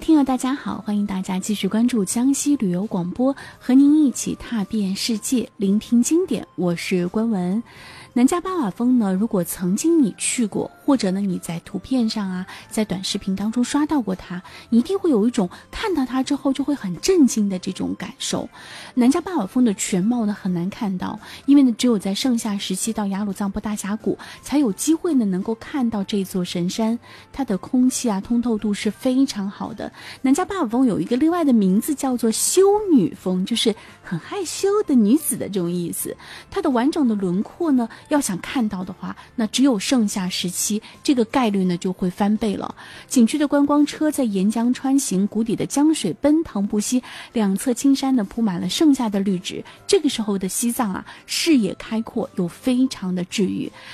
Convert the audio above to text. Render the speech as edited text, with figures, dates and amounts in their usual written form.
听友大家好，欢迎大家继续关注江西旅游广播，和您一起踏遍世界，聆听经典。我是关文。南迦巴瓦峰呢，如果曾经你去过，或者呢你在图片上啊，在短视频当中刷到过它，你一定会有一种看到它之后就会很震惊的这种感受。南迦巴瓦峰的全貌呢很难看到，因为呢只有在盛夏时期到雅鲁藏布大峡谷才有机会呢能够看到这座神山，它的空气啊通透度是非常好的。南迦巴瓦峰有一个另外的名字叫做羞女峰，就是很害羞的女子的这种意思。它的完整的轮廓呢要想看到的话，那只有盛夏时期，这个概率呢就会翻倍了。景区的观光车在沿江穿行，谷底的江水奔腾不息，两侧青山呢铺满了盛夏的绿植。这个时候的西藏啊，视野开阔又非常的治愈。